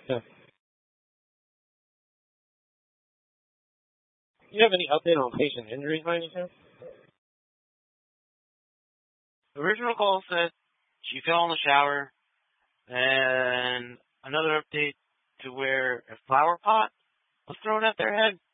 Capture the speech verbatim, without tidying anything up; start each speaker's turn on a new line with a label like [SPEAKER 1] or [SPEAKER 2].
[SPEAKER 1] Yeah. Do you have any update on patient injuries by any chance?
[SPEAKER 2] The original call said she fell in the shower, and another update to where a flower pot was thrown at their head.